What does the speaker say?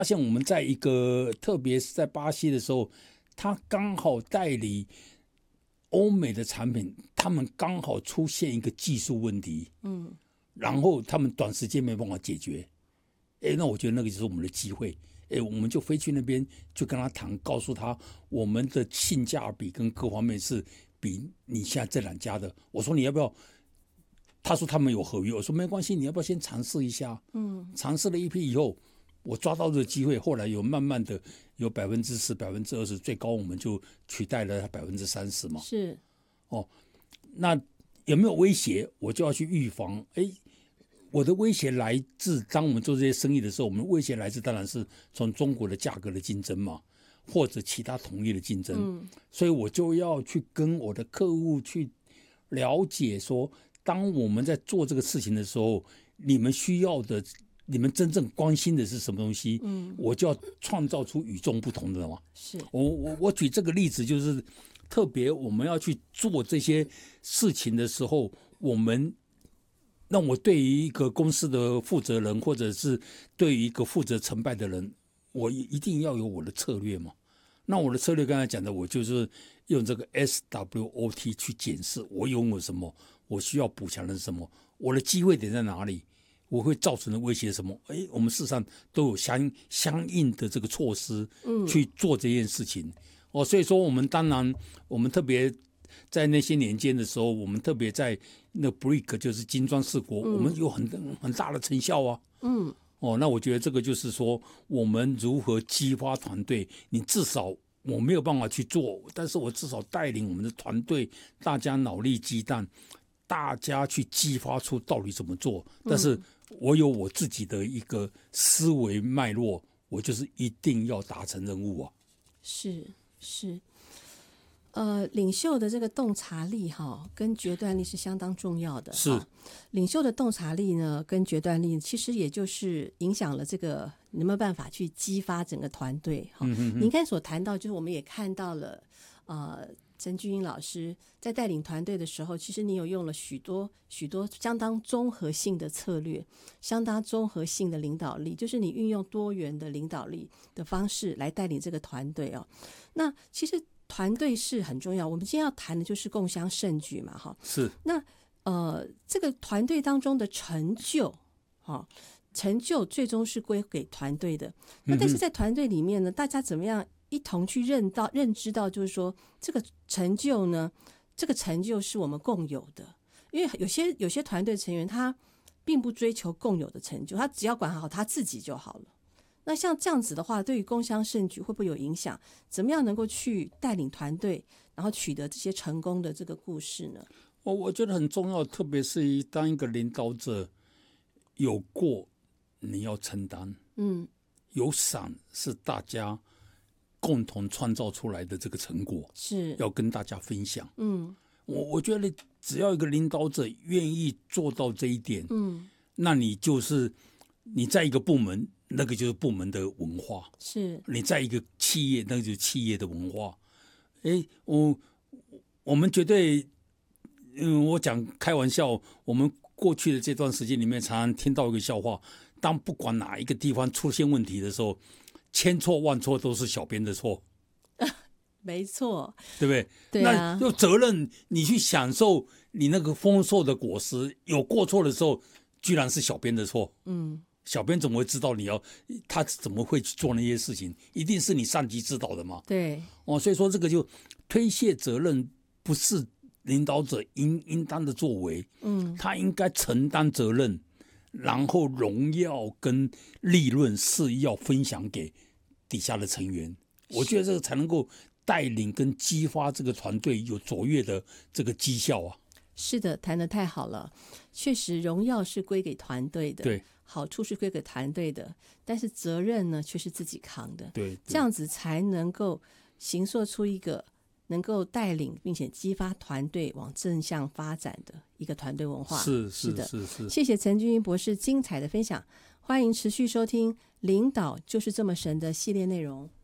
发现我们在一个特别是在巴西的时候，他刚好代理欧美的产品，他们刚好出现一个技术问题，然后他们短时间没办法解决，那我觉得那个就是我们的机会，我们就飞去那边就跟他谈，告诉他我们的性价比跟各方面是比你现在这两家的。我说你要不要？他说他们有合约，我说没关系，你要不要先尝试一下？尝试了一批以后，我抓到这个机会，后来有慢慢的有10%、20%，最高我们就取代了它30%嘛。 是， 那有没有威胁？我就要去预防。我的威胁来自当我们做这些生意的时候，我们威胁来自当然是从中国的价格的竞争嘛，或者其他同业的竞争。所以我就要去跟我的客户去了解说，当我们在做这个事情的时候，你们需要的，你们真正关心的是什么东西？我就要创造出与众不同的嘛。 是我举这个例子，就是特别我们要去做这些事情的时候，让我对于一个公司的负责人，或者是对于一个负责成败的人，我一定要有我的策略嘛。那我的策略刚才讲的，我就是用这个 SWOT 去检视我拥有什么，我需要补强的是什么，我的机会点在哪里，我会造成的威胁是什么。我们事实上都有相应的这个措施去做这件事情。所以说我们特别在那些年间的时候，我们特别在那 BRIC 就是金砖四国，我们有很大的成效啊。那我觉得这个就是说，我们如何激发团队，你至少我没有办法去做，但是我至少带领我们的团队，大家脑力激荡，大家去激发出到底怎么做。但是我有我自己的一个思维脉络，我就是一定要达成任务啊。 是，领袖的这个洞察力跟决断力是相当重要的。 是， 领袖的洞察力呢，跟决断力其实也就是影响了这个有没有办法去激发整个团队。您刚才所谈到，就是我们也看到了，陈俊英老师在带领团队的时候，其实你有用了许多相当综合性的策略，相当综合性的领导力，就是你运用多元的领导力的方式来带领这个团队那其实团队是很重要，我们今天要谈的就是共襄盛举嘛是。 那这个团队当中的成就最终是归给团队的。那但是在团队里面呢，大家怎么样一同去认知到，就是说这个成就呢，这个成就是我们共有的。因为有些团队成员他并不追求共有的成就，他只要管好他自己就好了。那像这样子的话，对于共襄盛举会不会有影响？怎么样能够去带领团队，然后取得这些成功的这个故事呢？ 我觉得很重要，特别是当一个领导者，有过你要承担，有赏是大家共同创造出来的这个成果， 是要跟大家分享。我觉得只要一个领导者愿意做到这一点，那你在一个部门，那个就是部门的文化； 是你在一个企业，那个就是企业的文化。我们绝对，我讲开玩笑，我们过去的这段时间里面，常常听到一个笑话：当不管哪一个地方出现问题的时候，千错万错都是小编的错。 没错， 对不对？ 对啊， 那有责任你去享受你那个丰硕的果实，有过错的时候，居然是小编的错。小编怎么会知道他怎么会去做那些事情？一定是你上级指导的嘛。 对， 所以说这个就推卸责任不是领导者应当的作为。他应该承担责任，然后荣耀跟利润是要分享给底下的成员。我觉得这个才能够带领跟激发这个团队有卓越的这个绩效啊。 是的，谈得太好了，确实荣耀是归给团队的， 对， 好处是归给团队的，但是责任呢却是自己扛的。 对， 这样子才能够形塑出一个能够带领并且激发团队往正向发展的一个团队文化。 是的， 是。 谢谢陈俊英博士精彩的分享，欢迎持续收听《领导就是这么神》的系列内容。